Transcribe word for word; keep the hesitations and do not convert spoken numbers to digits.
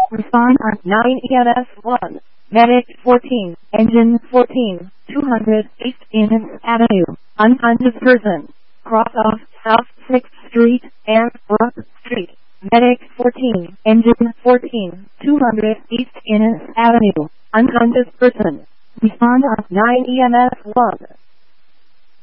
Respond on nine E M S one. Medic fourteen. Engine fourteen. two hundred East Ennis Avenue. Unconscious person. Cross off South sixth Street and Brook Street. Medic fourteen. Engine fourteen. two hundred East Ennis Avenue. Unconscious person. Respond on nine E M S one.